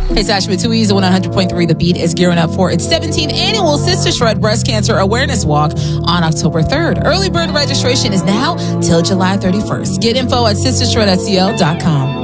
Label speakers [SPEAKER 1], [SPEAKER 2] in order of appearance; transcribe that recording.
[SPEAKER 1] Hey, Sash with 2 E's on 100.3. The Beat is gearing up for its 17th annual Sister Shred Breast Cancer Awareness Walk on October 3rd. Early bird registration is now till July 31st. Get info at sistershredscl.com.